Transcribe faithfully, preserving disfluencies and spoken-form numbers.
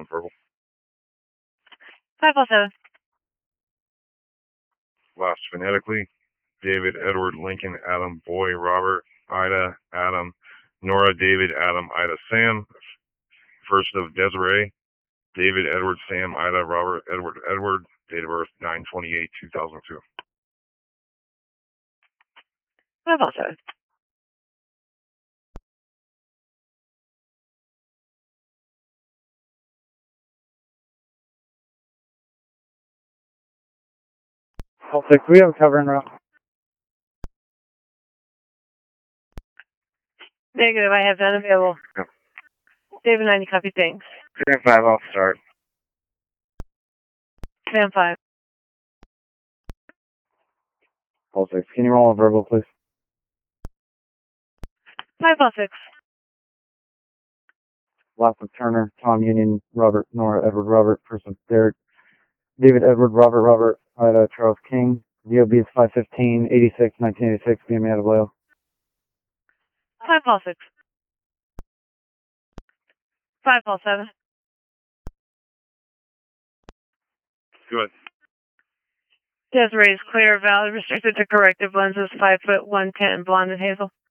on verbal. five oh seven. Last phonetically, David, Edward, Lincoln, Adam, Boy, Robert, Ida, Adam, Nora, David, Adam, Ida, Sam. First of Desiree, David, Edward, Sam, Ida, Robert, Edward, Edward. Date of birth nine twenty-eight two thousand two. five oh seven. All six, we have a cover en route. Negative, I have none available. Yep. David ninety, copy, thanks. Sam five, I'll start. Sam five. All six, can you roll on verbal, please? five oh six. Last of Turner, Tom, Union, Robert, Nora, Edward, Robert, first of Derek, David, Edward, Robert, Robert, Ida, Charles King. D O B is five fifteen eighty-six nineteen eighty-six, B M A out of Loyal. five oh six. five oh seven. Good. Desiree is clear, valid, restricted to corrective lenses, five foot one ten, blonde and hazel.